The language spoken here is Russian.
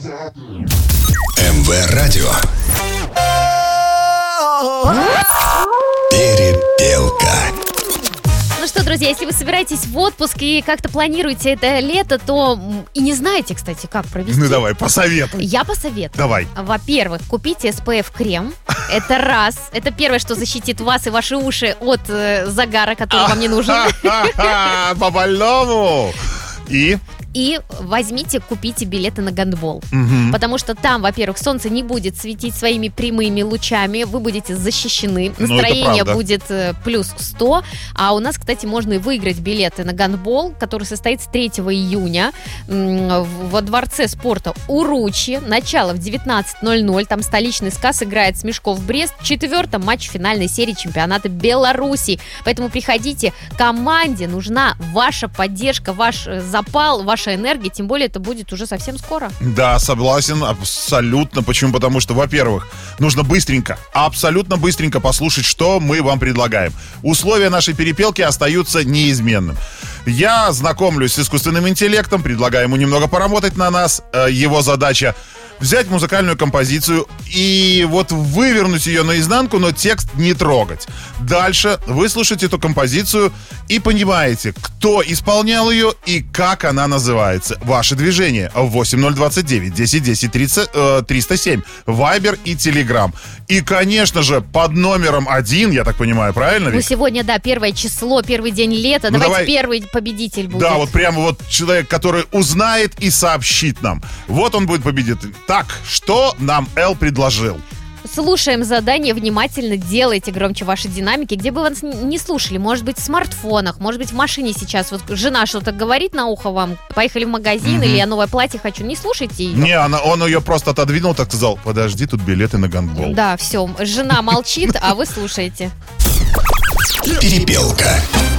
МВ Радио. Перепелка. Ну что, друзья, если вы собираетесь в отпуск и как-то планируете это лето, то и не знаете, кстати, как провести. Ну давай, посоветуй. Я посоветую. Давай. Во-первых, купите SPF-крем. Это раз. Это первое, что защитит вас и ваши уши от загара, который вам не нужен. По-больному. И возьмите, купите билеты на гандбол. Потому что там, во-первых, солнце не будет светить своими прямыми лучами, вы будете защищены, настроение будет плюс 100. А у нас, кстати, можно и выиграть билеты на гандбол, который состоится 3 июня во Дворце спорта Уручи. Начало в 19:00. Там столичный СКА играет с Мешков Брест в 4-м матче финальной серии чемпионата Беларуси. Поэтому приходите. Команде нужна ваша поддержка, ваш запал, ваша энергия, тем более это будет уже совсем скоро. Да, согласен, абсолютно. Почему? Потому что, во-первых, нужно абсолютно быстренько послушать, что мы вам предлагаем. Условия нашей перепелки остаются неизменным. Я знакомлюсь с искусственным интеллектом, предлагаю ему немного поработать на нас. Его задача взять музыкальную композицию и вот вывернуть ее наизнанку, но текст не трогать. Дальше вы слушаете эту композицию и понимаете, кто исполнял ее и как она называется. Ваше движение 8029 10 10 30 307, Вайбер и Телеграм. И, конечно же, под номером 1, я так понимаю, правильно? Ну, сегодня, да, 1 число, первый день лета. Ну, давай первый победитель будет. Да, вот прямо вот человек, который узнает и сообщит нам. Вот он будет победитель. Так, что нам Эл предложил? Слушаем задание внимательно, делайте громче ваши динамики, где бы вы вас не слушали. Может быть, в смартфонах, может быть, в машине сейчас. Вот жена что-то говорит на ухо вам, поехали в магазин, или я новое платье хочу. Не слушайте ее. Не, он ее просто отодвинул, так сказал, подожди, тут билеты на гандбол. Да, все, жена молчит, а вы слушаете. Перепелка.